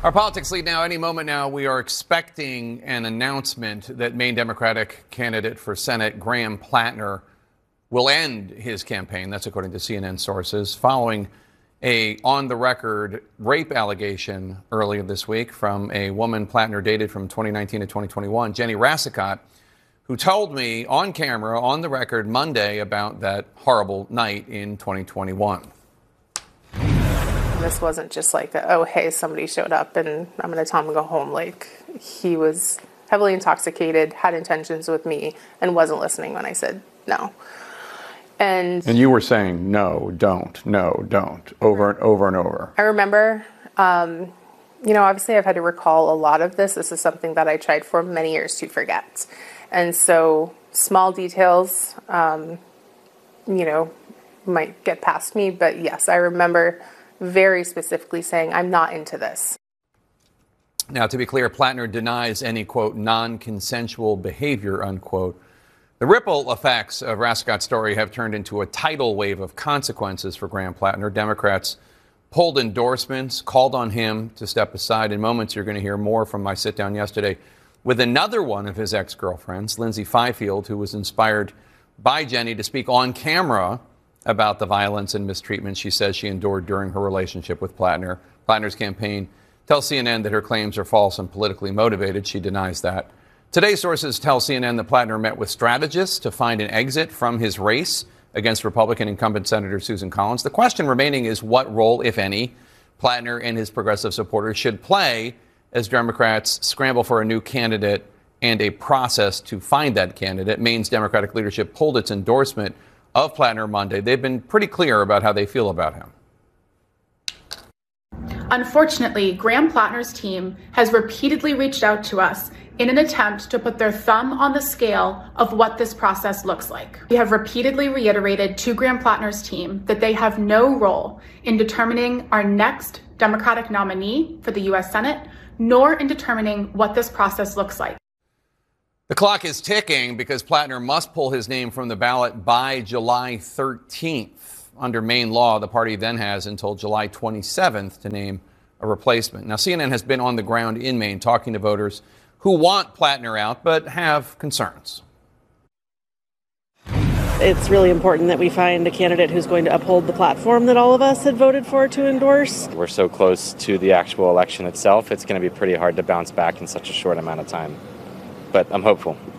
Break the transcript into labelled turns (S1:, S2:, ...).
S1: Our politics lead now. Any moment now, we are expecting an announcement that Maine Democratic candidate for Senate Graham Plattner will end his campaign. That's according to CNN sources, following a on-the-record rape allegation earlier this week from a woman Plattner dated from 2019 to 2021, Jenny Rassicot, who told me on camera, on the record Monday about that horrible night in 2021.
S2: This wasn't just like, oh, hey, somebody showed up and I'm going to tell him to go home. Like, he was heavily intoxicated, had intentions with me, and wasn't listening when I said no. And
S3: you were saying, no, don't, over and over and over.
S2: I remember, obviously I've had to recall a lot of this. This is something that I tried for many years to forget. And so small details, might get past me. But yes, I remember very specifically saying, I'm not into this.
S1: Now, to be clear, Plattner denies any, quote, non-consensual behavior, unquote. The ripple effects of Rassicot's story have turned into a tidal wave of consequences for Graham Plattner. Democrats pulled endorsements, called on him to step aside. In moments, you're going to hear more from my sit-down yesterday with another one of his ex-girlfriends, Lindsay Fifield, who was inspired by Jenny to speak on camera about the violence and mistreatment she says she endured during her relationship with Plattner. Plattner's campaign tells CNN that her claims are false and politically motivated. She denies that. Today's sources tell CNN that Plattner met with strategists to find an exit from his race against Republican incumbent Senator Susan Collins. The question remaining is what role, if any, Plattner and his progressive supporters should play as Democrats scramble for a new candidate and a process to find that candidate. Maine's Democratic leadership pulled its endorsement of Plattner Monday. They've been pretty clear about how they feel about him.
S4: Unfortunately, Graham Plattner's team has repeatedly reached out to us in an attempt to put their thumb on the scale of what this process looks like. We have repeatedly reiterated to Graham Plattner's team that they have no role in determining our next Democratic nominee for the U.S. Senate, nor in determining what this process looks like.
S1: The clock is ticking because Plattner must pull his name from the ballot by July 13th. Under Maine law, the party then has until July 27th to name a replacement. Now, CNN has been on the ground in Maine talking to voters who want Plattner out but have concerns.
S5: It's really important that we find a candidate who's going to uphold the platform that all of us had voted for to endorse.
S6: We're so close to the actual election itself, it's going to be pretty hard to bounce back in such a short amount of time. But I'm hopeful.